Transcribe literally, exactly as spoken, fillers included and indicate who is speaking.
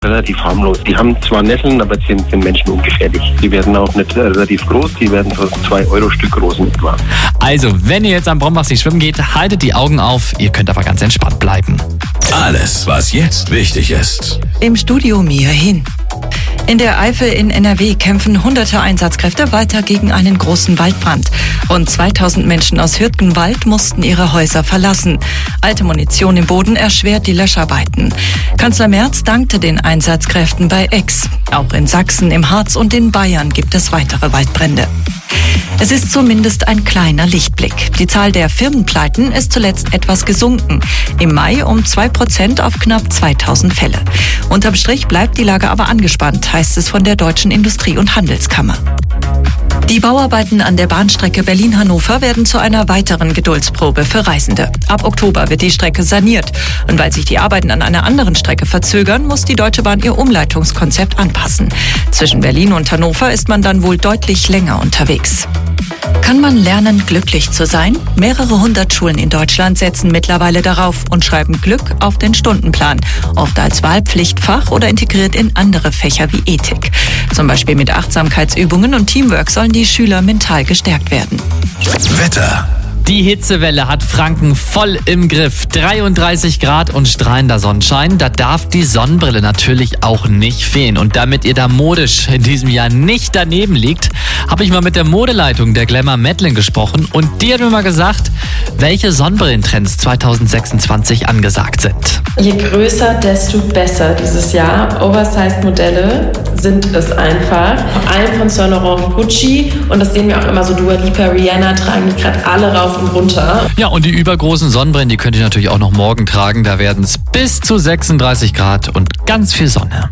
Speaker 1: Relativ harmlos. Die haben zwar Nesseln, aber sind, sind Menschen ungefährlich. Die werden auch nicht relativ groß, die werden so zwei Euro Stück groß in etwa.
Speaker 2: Also, wenn ihr jetzt am Brombachsee schwimmen geht, haltet die Augen auf. Ihr könnt aber ganz entspannt bleiben.
Speaker 3: Alles, was jetzt wichtig ist.
Speaker 4: Im Studio Mia Hin. In der Eifel in N R W kämpfen hunderte Einsatzkräfte weiter gegen einen großen Waldbrand. Rund zweitausend Menschen aus Hürtgenwald mussten ihre Häuser verlassen. Alte Munition im Boden erschwert die Löscharbeiten. Kanzler Merz dankte den Einsatzkräften bei X. Auch in Sachsen, im Harz und in Bayern gibt es weitere Waldbrände. Es ist zumindest ein kleiner Lichtblick. Die Zahl der Firmenpleiten ist zuletzt etwas gesunken. Im Mai um zwei Prozent auf knapp zweitausend Fälle. Unterm Strich bleibt die Lage aber angespannt, heißt es von der Deutschen Industrie- und Handelskammer. Die Bauarbeiten an der Bahnstrecke Berlin-Hannover werden zu einer weiteren Geduldsprobe für Reisende. Ab Oktober wird die Strecke saniert. Und weil sich die Arbeiten an einer anderen Strecke verzögern, muss die Deutsche Bahn ihr Umleitungskonzept anpassen. Zwischen Berlin und Hannover ist man dann wohl deutlich länger unterwegs. Kann man lernen, glücklich zu sein? Mehrere hundert Schulen in Deutschland setzen mittlerweile darauf und schreiben Glück auf den Stundenplan, oft als Wahlpflichtfach oder integriert in andere Fächer wie Ethik. Zum Beispiel mit Achtsamkeitsübungen und Teamwork sollen die Schüler mental gestärkt werden.
Speaker 3: Wetter.
Speaker 2: Die Hitzewelle hat Franken voll im Griff. dreiunddreißig Grad und strahlender Sonnenschein. Da darf die Sonnenbrille natürlich auch nicht fehlen. Und damit ihr da modisch in diesem Jahr nicht daneben liegt, habe ich mal mit der Modeleitung der Glamour Madeline gesprochen. Und die hat mir mal gesagt, welche Sonnenbrillentrends zwanzig sechsundzwanzig angesagt sind.
Speaker 5: Je größer, desto besser dieses Jahr. Oversized-Modelle sind es einfach. Vor allem von Saint Laurent, Gucci. Und das sehen wir auch immer so. Dua Lipa, Rihanna tragen die gerade alle rauf und runter.
Speaker 2: Ja, und die übergroßen Sonnenbrillen, die könnt ihr natürlich auch noch morgen tragen. Da werden es bis zu sechsunddreißig Grad und ganz viel Sonne.